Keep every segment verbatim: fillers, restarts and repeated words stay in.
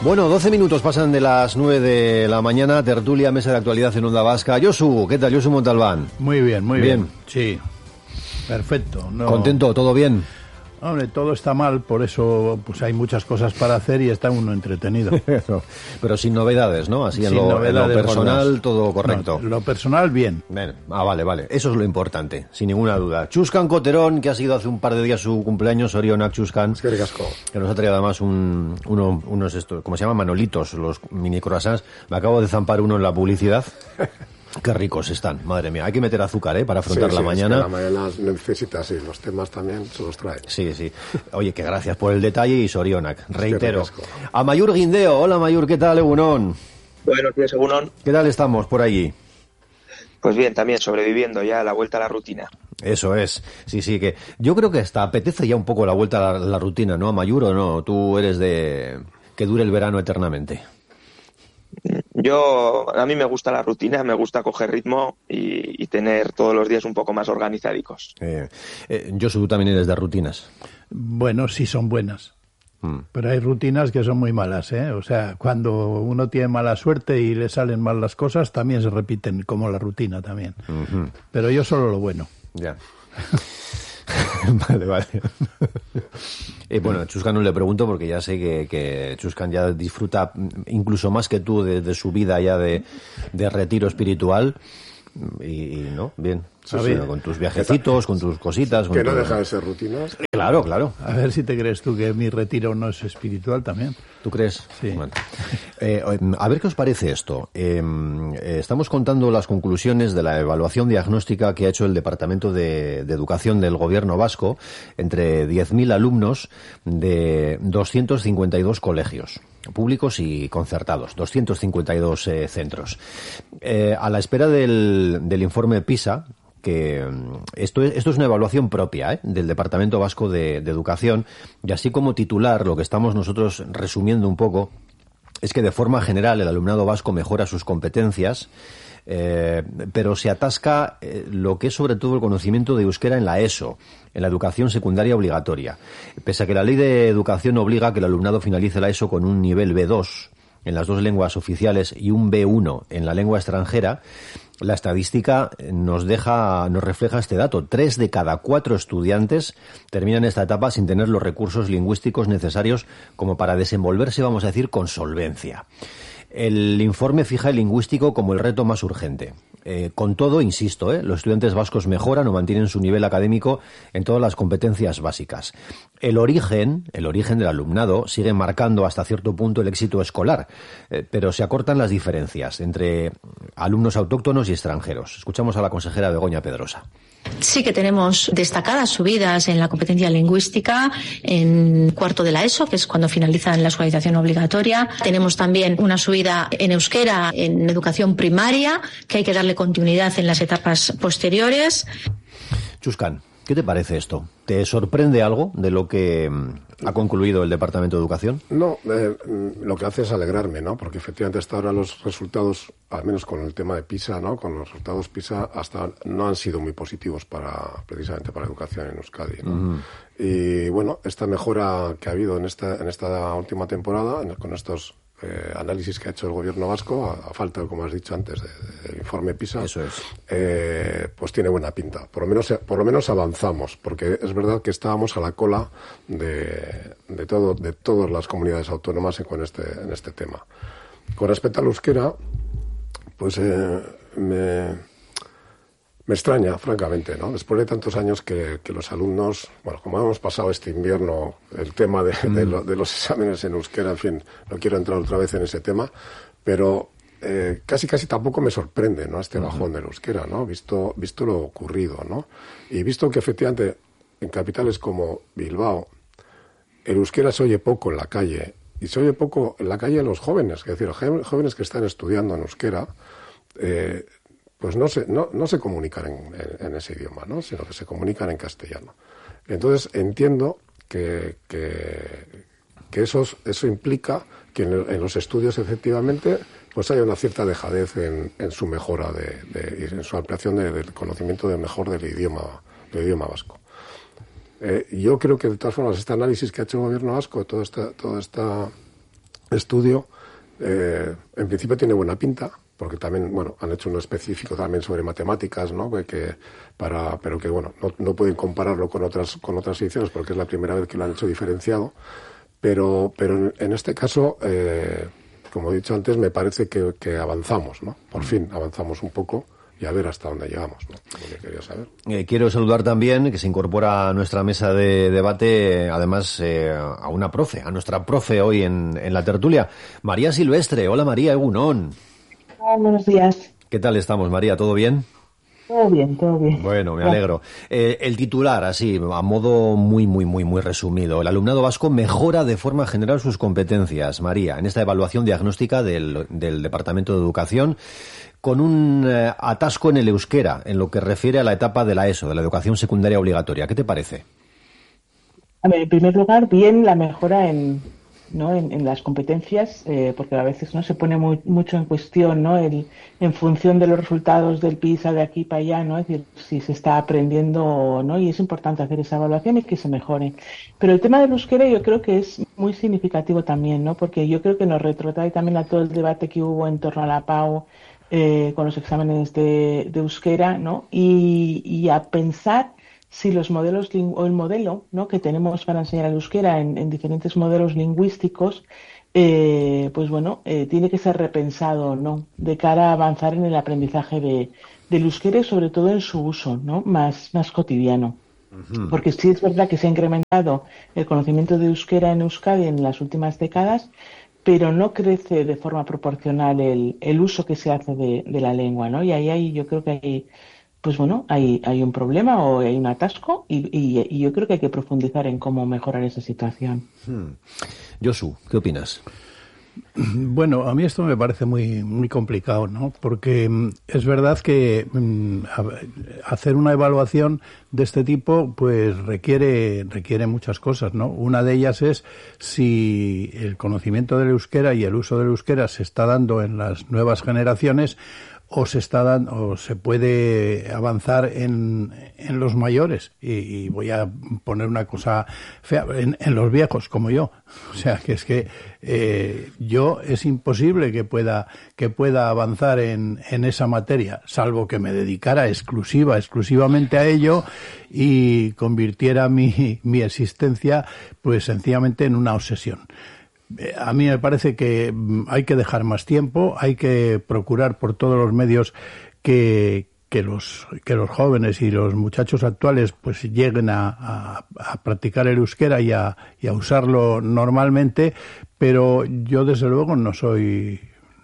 Bueno, doce minutos pasan de las nueve de la mañana, tertulia, mesa de actualidad en Onda Vasca. Josu, ¿qué tal? Josu Montalbán. Muy bien, muy bien. Bien. Sí, perfecto. No... ¿Contento? ¿Todo bien? Hombre, todo está mal, por eso pues hay muchas cosas para hacer y está uno entretenido. Pero sin novedades, ¿no? Así en, Sin lo, novedades, en lo personal, gordas. todo correcto. No, lo personal, bien. Bien. Ah, vale, vale. Eso es lo importante, sin ninguna duda. Chuscan Coterón, que ha sido hace un par de días su cumpleaños, Orionak Chuscan. Es que ricasco. Que nos ha traído además un, uno, unos, estos, ¿cómo se llaman? Manolitos, los mini croissants. Me acabo de zampar uno en la publicidad. Qué ricos están, madre mía. Hay que meter azúcar, ¿eh? Para afrontar sí, la sí, mañana. Es que la mañana necesita, sí. Los temas también se los trae. Sí, sí. Oye, que gracias por el detalle y Sorionak. Reitero. A Mayur Guindeo. Hola, Mayur, ¿qué tal, Egunon? Buenos días, Egunon. ¿Qué tal estamos por allí? Pues bien, también sobreviviendo ya a la vuelta a la rutina. Eso es. Sí, sí, que yo creo que hasta apetece ya un poco la vuelta a la, la rutina, ¿no, Mayur, o no? Tú eres de que dure el verano eternamente. Yo, a mí me gusta la rutina, me gusta coger ritmo y, y tener todos los días un poco más organizadicos. Eh, eh, yo tú también eres de rutinas. Bueno, sí son buenas. Mm. Pero hay rutinas que son muy malas, ¿eh? O sea, cuando uno tiene mala suerte y le salen mal las cosas, también se repiten como la rutina también. Uh-huh. Pero yo solo lo bueno. Ya. Vale, vale. Y bueno, a Chuscan no le pregunto porque ya sé que, que Chuscan ya disfruta incluso más que tú de, de su vida ya de, de retiro espiritual. Y, y no, bien. Sí, sí, con tus viajecitos, con tus cositas. Que con no todo. deja de ser rutinas. Claro, claro. A ver si te crees tú que mi retiro no es espiritual también. ¿Tú crees? Sí. Bueno. Eh, a ver qué os parece esto. Eh, eh, estamos contando las conclusiones de la evaluación diagnóstica que ha hecho el Departamento de, de Educación del Gobierno vasco entre diez mil alumnos de doscientos cincuenta y dos colegios públicos y concertados, doscientos cincuenta y dos eh, centros. Eh, a la espera del, del informe PISA, que esto es, esto es una evaluación propia ¿eh? del Departamento Vasco de, de Educación, y así como titular, lo que estamos nosotros resumiendo un poco, es que de forma general el alumnado vasco mejora sus competencias, eh, pero se atasca eh, lo que es sobre todo el conocimiento de euskera en la ESO, en la educación secundaria obligatoria. Pese a que la ley de educación obliga a que el alumnado finalice la ESO con un nivel be dos en las dos lenguas oficiales y un be uno en la lengua extranjera, la estadística nos deja, nos refleja este dato. Tres de cada cuatro estudiantes terminan esta etapa sin tener los recursos lingüísticos necesarios como para desenvolverse, vamos a decir, con solvencia. El informe fija el lingüístico como el reto más urgente. Eh, con todo, insisto, ¿eh? los estudiantes vascos mejoran o mantienen su nivel académico en todas las competencias básicas. El origen, el origen del alumnado sigue marcando hasta cierto punto el éxito escolar, eh, pero se acortan las diferencias entre alumnos autóctonos y extranjeros. Escuchamos a la consejera Begoña Pedrosa. Sí que tenemos destacadas subidas en la competencia lingüística en cuarto de la ESO, que es cuando finalizan la escolarización obligatoria. Tenemos también una subida en euskera en educación primaria, que hay que darle continuidad en las etapas posteriores. Chuscan, ¿qué te parece esto? ¿Te sorprende algo de lo que ha concluido el Departamento de Educación? No, eh, lo que hace es alegrarme, ¿no? Porque efectivamente hasta ahora los resultados, al menos con el tema de PISA, ¿no? Con los resultados PISA, hasta no han sido muy positivos para, precisamente para la educación en Euskadi, ¿no? Uh-huh. Y bueno, esta mejora que ha habido en esta, en esta última temporada, en, con estos Eh, análisis que ha hecho el gobierno vasco, a, a falta, como has dicho antes, del de informe PISA, eso es. eh, pues tiene buena pinta. Por lo menos, por lo menos avanzamos, porque es verdad que estábamos a la cola de, de todo, de todas las comunidades autónomas con este, en este tema. Con respecto al euskera, pues eh, me Me extraña, francamente, ¿no? Después de tantos años que, que los alumnos, bueno, como hemos pasado este invierno, el tema de, mm. de, lo, de los exámenes en euskera, en fin, no quiero entrar otra vez en ese tema, pero eh, casi casi tampoco me sorprende, ¿no? Este bajón del euskera, ¿no? Visto, visto lo ocurrido, ¿no? Y visto que efectivamente en capitales como Bilbao el euskera se oye poco en la calle, y se oye poco en la calle de los jóvenes, es decir, los jóvenes que están estudiando en euskera, eh, pues no se, no, no se comunican en, en, en ese idioma, ¿no? Sino que se comunican en castellano. Entonces entiendo que, que, que eso, eso implica que en, en los estudios efectivamente pues haya una cierta dejadez en, en su mejora de, de, en su ampliación de, del conocimiento de mejor del idioma, del idioma vasco. Eh, yo creo que de todas formas este análisis que ha hecho el gobierno vasco, toda esta, toda esta estudio, eh, en principio tiene buena pinta, porque también, bueno, han hecho uno específico también sobre matemáticas, ¿no? Que para, pero que, bueno, no, no pueden compararlo con otras, con otras ediciones porque es la primera vez que lo han hecho diferenciado. Pero, pero en, en este caso, eh, como he dicho antes, me parece que, que avanzamos, ¿no? Por fin avanzamos un poco y a ver hasta dónde llegamos, ¿no? Lo que quería saber. Eh, quiero saludar también, que se incorpora a nuestra mesa de debate, además, eh, a una profe, a nuestra profe hoy en, en la tertulia, María Silvestre. Hola María, egunon. Hola, buenos días. ¿Qué tal estamos, María? ¿Todo bien? Todo bien, todo bien. Bueno, me alegro. Eh, el titular, así, a modo muy, muy, muy, muy resumido. El alumnado vasco mejora de forma general sus competencias, María, en esta evaluación diagnóstica del, del Departamento de Educación, con un eh, atasco en el euskera, en lo que refiere a la etapa de la ESO, de la educación secundaria obligatoria. ¿Qué te parece? A ver, en primer lugar, bien la mejora en, ¿no? en, en las competencias, eh, porque a veces no se pone muy, mucho en cuestión, ¿no? El, en función de los resultados del PISA de aquí para allá, ¿no? Es decir, si se está aprendiendo o no, y es importante hacer esa evaluación y que se mejore. Pero el tema del euskera yo creo que es muy significativo también, ¿no? Porque yo creo que nos retrotrae también a todo el debate que hubo en torno a la PAU, eh, con los exámenes de, de euskera, ¿no? Y, y a pensar si los modelos o el modelo, ¿no? que tenemos para enseñar el euskera en, en diferentes modelos lingüísticos, eh, pues bueno, eh, tiene que ser repensado, ¿no? De cara a avanzar en el aprendizaje de, del euskera y sobre todo en su uso, ¿no? Más, más cotidiano. Uh-huh. Porque sí es verdad que se ha incrementado el conocimiento de euskera en Euskadi en las últimas décadas, pero no crece de forma proporcional el, el uso que se hace de, de la lengua, ¿no? Y ahí hay, yo creo que hay, pues bueno, hay, hay un problema o hay un atasco y, y, y yo creo que hay que profundizar en cómo mejorar esa situación. Hmm. Josu, ¿qué opinas? Bueno, a mí esto me parece muy muy complicado, ¿no? Porque es verdad que mm, hacer una evaluación de este tipo pues requiere requiere muchas cosas, ¿no? Una de ellas es si el conocimiento del euskera y el uso del euskera se está dando en las nuevas generaciones o se está dando, o se puede avanzar en, en los mayores, y, y voy a poner una cosa fea, en, en los viejos como yo. O sea, que es que eh, yo es imposible que pueda que pueda avanzar en, en esa materia, salvo que me dedicara exclusiva, exclusivamente a ello y convirtiera mi, mi existencia pues sencillamente en una obsesión. A mí me parece que hay que dejar más tiempo, hay que procurar por todos los medios que, que los que los jóvenes y los muchachos actuales pues lleguen a, a, a practicar el euskera y a, y a usarlo normalmente, pero yo desde luego no soy,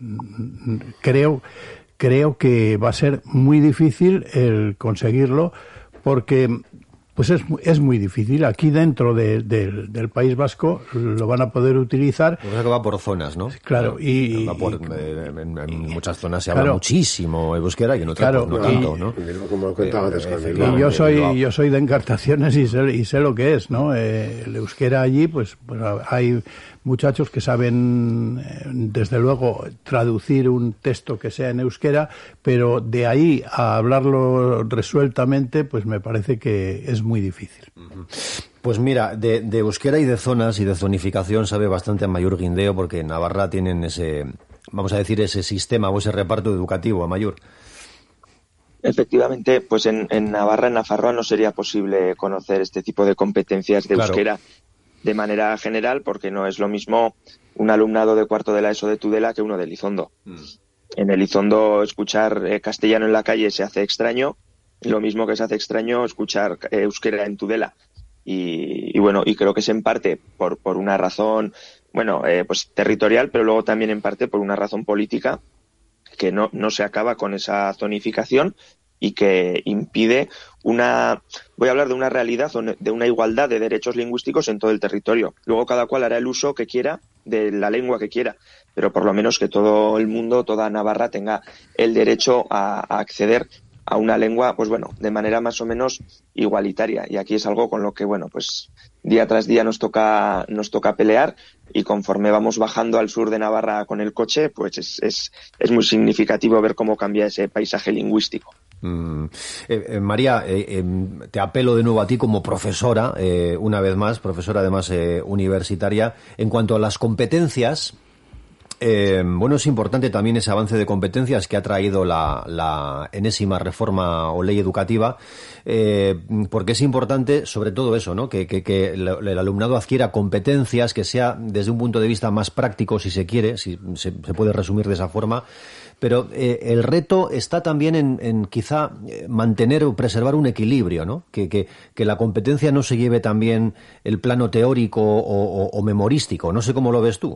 creo, creo que va a ser muy difícil el conseguirlo porque pues es, es muy difícil. Aquí dentro de, de, del País Vasco lo van a poder utilizar. O sea que va por zonas, ¿no? Claro. Y, va por, y, en, en, en y, muchas zonas se claro, habla muchísimo euskera y en otras claro, pues no tanto, ¿no? Como contaba antes con y, y yo soy yo soy de Encartaciones y sé, y sé lo que es, ¿no? Eh, el euskera allí, pues, pues hay muchachos que saben, desde luego, traducir un texto que sea en euskera, pero de ahí a hablarlo resueltamente, pues me parece que es muy difícil. Pues mira, de, de euskera y de zonas y de zonificación sabe bastante Amaiur Guindeo, porque en Navarra tienen ese, vamos a decir, ese sistema o ese reparto educativo, Amaiur. Efectivamente, pues en, en Navarra, en Nafarroa, no sería posible conocer este tipo de competencias de claro. euskera de manera general, porque no es lo mismo un alumnado de cuarto de la ESO de Tudela que uno de Elizondo. Mm. En Elizondo escuchar eh, castellano en la calle se hace extraño, lo mismo que se hace extraño escuchar eh, euskera en Tudela. Y, y bueno, y creo que es en parte por, por una razón, bueno, eh, pues territorial, pero luego también en parte por una razón política, que no, no se acaba con esa zonificación y que impide una, voy a hablar de una realidad, de una igualdad de derechos lingüísticos en todo el territorio. Luego cada cual hará el uso que quiera de la lengua que quiera, pero por lo menos que todo el mundo, toda Navarra tenga el derecho a, a acceder a una lengua, pues bueno, de manera más o menos igualitaria. Y aquí es algo con lo que, bueno, pues día tras día nos toca, nos toca pelear, y conforme vamos bajando al sur de Navarra con el coche, pues es, es, es muy significativo ver cómo cambia ese paisaje lingüístico. Mm. Eh, eh, María, eh, eh, te apelo de nuevo a ti como profesora, eh, una vez más, profesora además eh, universitaria, en cuanto a las competencias Eh, bueno, es importante también ese avance de competencias que ha traído la, la enésima reforma o ley educativa, eh, porque es importante sobre todo eso, ¿no? Que, que, que el, el alumnado adquiera competencias, que sea desde un punto de vista más práctico, si se quiere, si se, se puede resumir de esa forma. Pero eh, el reto está también en, en quizá mantener o preservar un equilibrio, ¿no? Que, que, que la competencia no se lleve también el plano teórico o, o, o memorístico. No sé cómo lo ves tú.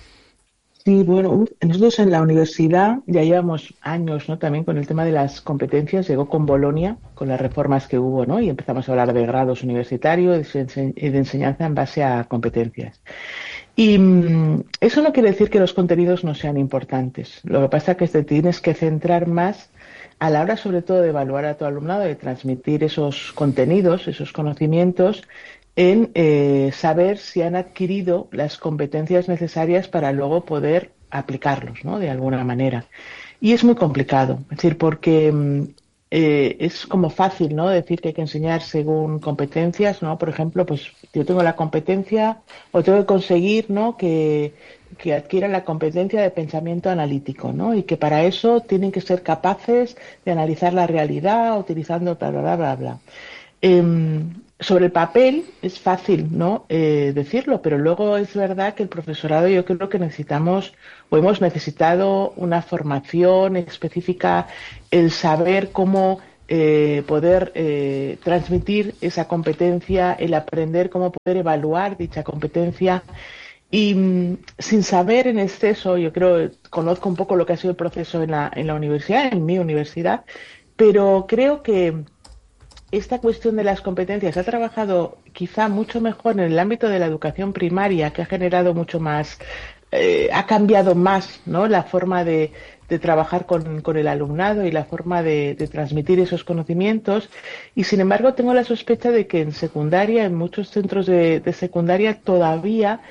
Sí, bueno, nosotros en la universidad ya llevamos años, ¿no? También con el tema de las competencias. Llegó con Bolonia, con las reformas que hubo, ¿no? Y empezamos a hablar de grados universitarios y de enseñanza en base a competencias. Y mmm, eso no quiere decir que los contenidos no sean importantes. Lo que pasa es que te tienes que centrar más a la hora, sobre todo, de evaluar a tu alumnado, de transmitir esos contenidos, esos conocimientos, en eh, saber si han adquirido las competencias necesarias para luego poder aplicarlos, ¿no? De alguna manera. Y es muy complicado, es decir, porque eh, es como fácil, ¿no? Decir que hay que enseñar según competencias, ¿no? Por ejemplo, pues yo tengo la competencia o tengo que conseguir, ¿no? Que, que adquieran la competencia de pensamiento analítico, ¿no? Y que para eso tienen que ser capaces de analizar la realidad utilizando bla, bla, bla, bla, bla. Eh, Sobre el papel es fácil, ¿no? Eh, decirlo, pero luego es verdad que el profesorado, yo creo que necesitamos o hemos necesitado una formación específica, el saber cómo eh, poder eh, transmitir esa competencia, el aprender cómo poder evaluar dicha competencia. Y mmm, sin saber en exceso, yo creo, conozco un poco lo que ha sido el proceso en la, en la universidad, en mi universidad, pero creo que esta cuestión de las competencias ha trabajado quizá mucho mejor en el ámbito de la educación primaria, que ha generado mucho más, eh, ha cambiado más, ¿no? La forma de, de trabajar con, con el alumnado y la forma de, de transmitir esos conocimientos. Y sin embargo tengo la sospecha de que en secundaria, en muchos centros de, de secundaria todavía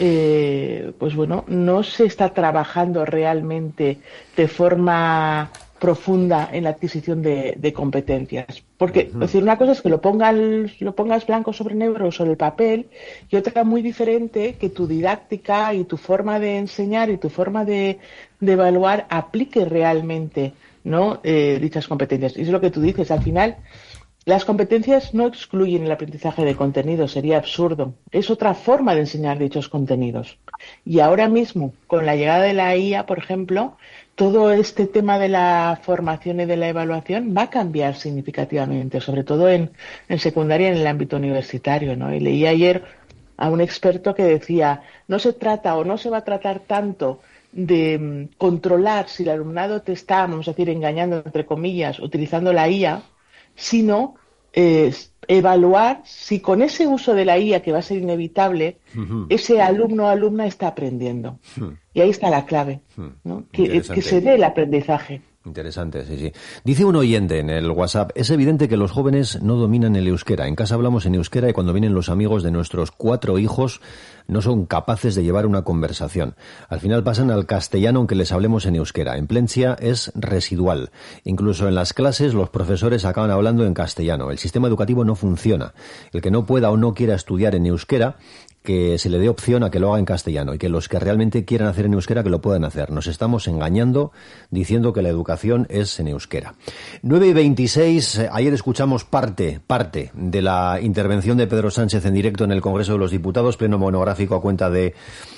eh, pues bueno, no se está trabajando realmente de forma profunda en la adquisición de, de competencias. Porque, uh-huh. Es decir, una cosa es que lo pongas, lo pongas blanco sobre negro sobre el papel, y otra muy diferente que tu didáctica y tu forma de enseñar y tu forma de, de evaluar aplique realmente, ¿no? eh, dichas competencias. Y es lo que tú dices, al final las competencias no excluyen el aprendizaje de contenidos, sería absurdo. Es otra forma de enseñar dichos contenidos. Y ahora mismo, con la llegada de la I A, por ejemplo, todo este tema de la formación y de la evaluación va a cambiar significativamente, sobre todo en, en secundaria, en el ámbito universitario, ¿no? Y leí ayer a un experto que decía, no se trata o no se va a tratar tanto de um, controlar si el alumnado te está, vamos a decir, engañando, entre comillas, utilizando la I A, sino eh, evaluar si con ese uso de la I A, que va a ser inevitable, uh-huh. ese alumno o alumna está aprendiendo. Uh-huh. Y ahí está la clave, ¿no? que, que se dé el aprendizaje. Interesante, sí, sí. Dice un oyente en el WhatsApp, es evidente que los jóvenes no dominan el euskera. En casa hablamos en euskera y cuando vienen los amigos de nuestros cuatro hijos no son capaces de llevar una conversación. Al final pasan al castellano aunque les hablemos en euskera. En Plencia es residual. Incluso en las clases los profesores acaban hablando en castellano. El sistema educativo no funciona. El que no pueda o no quiera estudiar en euskera, que se le dé opción a que lo haga en castellano y que los que realmente quieran hacer en euskera que lo puedan hacer. Nos estamos engañando diciendo que la educación es en euskera. nueve y veintiséis, ayer escuchamos parte, parte de la intervención de Pedro Sánchez en directo en el Congreso de los Diputados, pleno monográfico a cuenta de,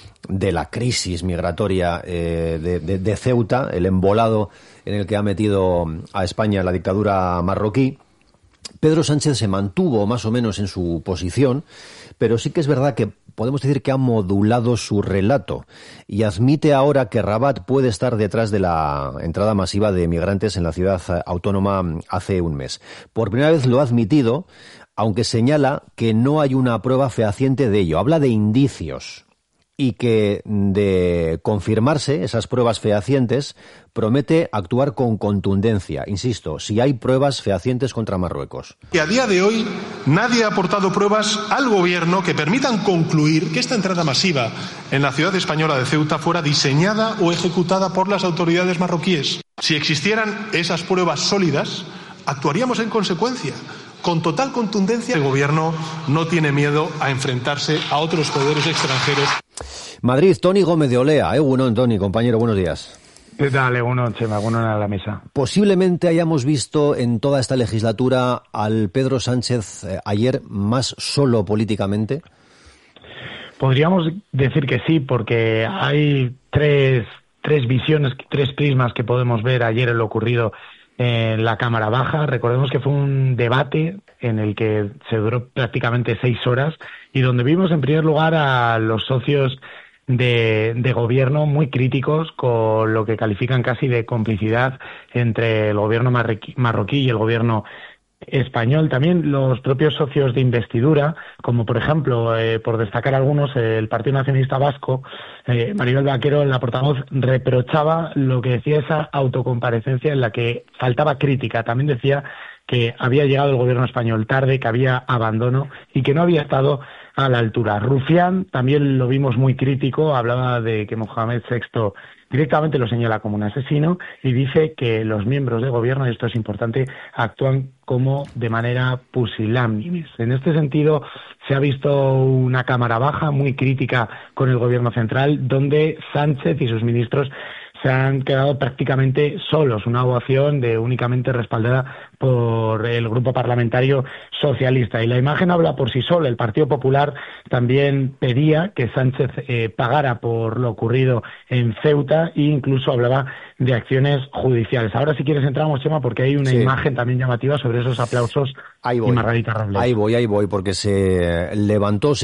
de la crisis migratoria eh, de, de, de Ceuta, el embolado en el que ha metido a España la dictadura marroquí. Pedro Sánchez se mantuvo más o menos en su posición, pero sí que es verdad que podemos decir que ha modulado su relato y admite ahora que Rabat puede estar detrás de la entrada masiva de migrantes en la ciudad autónoma hace un mes. Por primera vez lo ha admitido, aunque señala que no hay una prueba fehaciente de ello. Habla de indicios y que, de confirmarse esas pruebas fehacientes, promete actuar con contundencia. Insisto, si hay pruebas fehacientes contra Marruecos. Y a día de hoy nadie ha aportado pruebas al gobierno que permitan concluir que esta entrada masiva en la ciudad española de Ceuta fuera diseñada o ejecutada por las autoridades marroquíes. Si existieran esas pruebas sólidas, actuaríamos en consecuencia. Con total contundencia, el gobierno no tiene miedo a enfrentarse a otros poderes extranjeros. Madrid, Toni Gómez de Olea. Eh, bueno, Toni, compañero, buenos días. ¿Qué tal, uno, Chema? Uno a la mesa. Posiblemente hayamos visto en toda esta legislatura al Pedro Sánchez eh, ayer más solo políticamente. Podríamos decir que sí, porque hay tres, tres visiones, tres prismas que podemos ver ayer en lo ocurrido en la Cámara Baja. Recordemos que fue un debate en el que se duró prácticamente seis horas y donde vimos en primer lugar a los socios de, de gobierno muy críticos con lo que califican casi de complicidad entre el gobierno marroquí, marroquí y el gobierno español. También los propios socios de investidura, como por ejemplo, eh, por destacar algunos, eh, el Partido Nacionalista Vasco, eh, Maribel Vaquero, la portavoz, reprochaba lo que decía esa autocomparecencia en la que faltaba crítica. También decía que había llegado el gobierno español tarde, que había abandono y que no había estado a la altura. Rufián también lo vimos muy crítico, hablaba de que Mohamed sexto directamente lo señala como un asesino y dice que los miembros de gobierno, y esto es importante, actúan como de manera pusilánimes. En este sentido, se ha visto una Cámara Baja muy crítica con el gobierno central, donde Sánchez y sus ministros se han quedado prácticamente solos, una ovación de únicamente respaldada por el grupo parlamentario socialista. Y la imagen habla por sí sola. El Partido Popular también pedía que Sánchez eh, pagara por lo ocurrido en Ceuta e incluso hablaba de acciones judiciales. Ahora, si quieres, entramos, Chema, porque hay una sí. imagen también llamativa sobre esos aplausos ahí voy, y Margarita Robles. Ahí voy, ahí voy, porque se levantó...